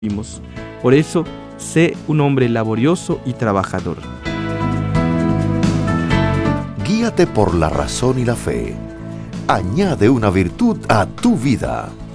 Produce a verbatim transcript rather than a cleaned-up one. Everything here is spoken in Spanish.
vivimos. Por eso, sé un hombre laborioso y trabajador. Guíate por la razón y la fe. Añade una virtud a tu vida.